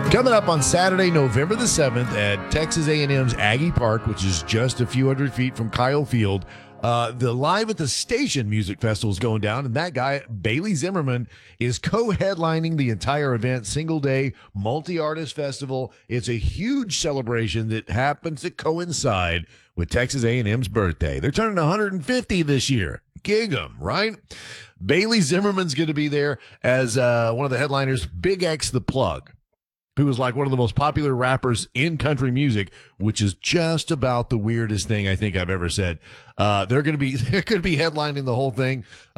Coming up on Saturday, November the 7th at Texas A&M's Aggie Park, which is just a few hundred feet from Kyle Field, the Live at the Station Music Festival is going down, and that guy, Bailey Zimmerman, is co-headlining the entire event, single-day, multi-artist festival. It's a huge celebration that happens to coincide with Texas A&M's birthday. They're turning 150 this year. Gig 'em, right? Bailey Zimmerman's going to be there as one of the headliners, Big X the Plug, who was like one of the most popular rappers in country music, which is just about the weirdest thing I think I've ever said. They're going to be headlining the whole thing.